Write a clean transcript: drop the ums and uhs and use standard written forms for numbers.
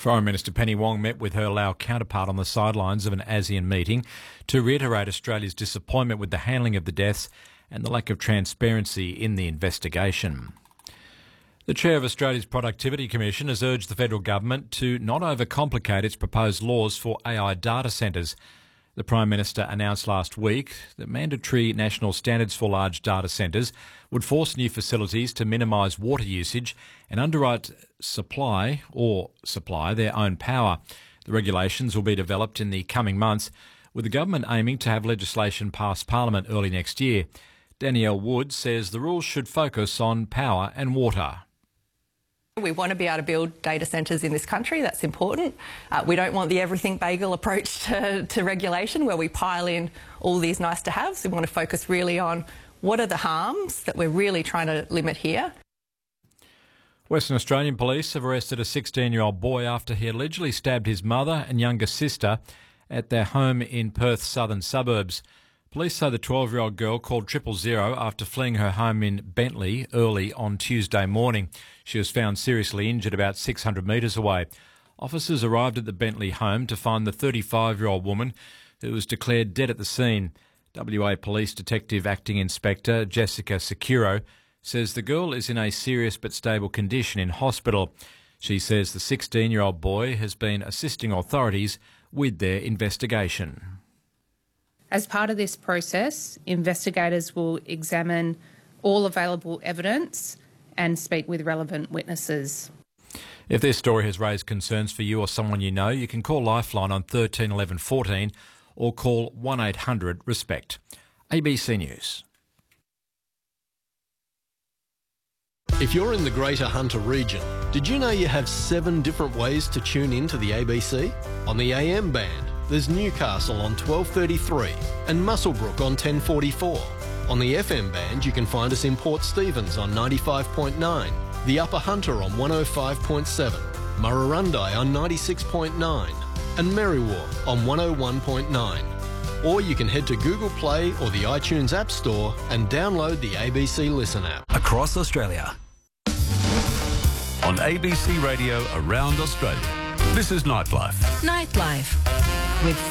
Foreign Minister Penny Wong met with her Lao counterpart on the sidelines of an ASEAN meeting to reiterate Australia's disappointment with the handling of the deaths and the lack of transparency in the investigation. The Chair of Australia's Productivity Commission has urged the federal government to not overcomplicate its proposed laws for AI data centres. The Prime Minister announced last week that mandatory national standards for large data centres would force new facilities to minimise water usage and underwrite supply their own power. The regulations will be developed in the coming months, with the government aiming to have legislation pass Parliament early next year. Danielle Wood says the rules should focus on power and water. We want to be able to build data centres in this country. That's important. We don't want the everything bagel approach to regulation where we pile in all these nice to haves. We want to focus really on what are the harms that we're really trying to limit here. Western Australian police have arrested a 16-year-old boy after he allegedly stabbed his mother and younger sister at their home in Perth's southern suburbs. Police say the 12-year-old girl called 000 after fleeing her home in Bentley early on Tuesday morning. She was found seriously injured about 600 metres away. Officers arrived at the Bentley home to find the 35-year-old woman who was declared dead at the scene. WA Police Detective Acting Inspector Jessica Securo says the girl is in a serious but stable condition in hospital. She says the 16-year-old boy has been assisting authorities with their investigation. As part of this process, investigators will examine all available evidence and speak with relevant witnesses. If this story has raised concerns for you or someone you know, you can call Lifeline on 13 11 14 or call 1800 RESPECT. ABC News. If you're in the Greater Hunter region, did you know you have 7 different ways to tune in to the ABC? On the AM band, there's Newcastle on 1233 and Muswellbrook on 1044. On the FM band, you can find us in Port Stephens on 95.9, the Upper Hunter on 105.7, Murrurundi on 96.9 and Merriwa on 101.9. Or you can head to Google Play or the iTunes App Store and download the ABC Listen app. Across Australia. On ABC Radio around Australia. This is Nightlife. Nightlife with